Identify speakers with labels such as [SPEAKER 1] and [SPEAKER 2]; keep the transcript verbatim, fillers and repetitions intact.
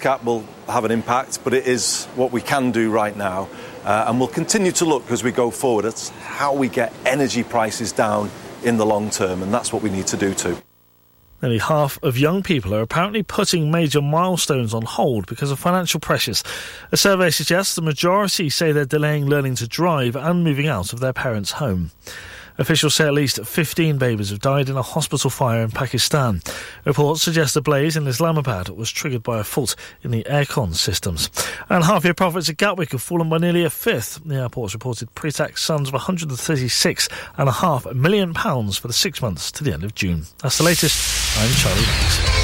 [SPEAKER 1] cap will have an impact, but it is what we can do right now. Uh, and we'll continue to look as we go forward at how we get energy prices down in the long term, and that's what we need to do too.
[SPEAKER 2] Nearly half of young people are apparently putting major milestones on hold because of financial pressures. A survey suggests the majority say they're delaying learning to drive and moving out of their parents' home. Officials say at least fifteen babies have died in a hospital fire in Pakistan. Reports suggest the blaze in Islamabad was triggered by a fault in the aircon systems. And half-year profits at Gatwick have fallen by nearly a fifth. The airport's reported pre-tax sums of one hundred thirty-six point five million pounds for the six months to the end of June. That's the latest. I'm Charlie Banks.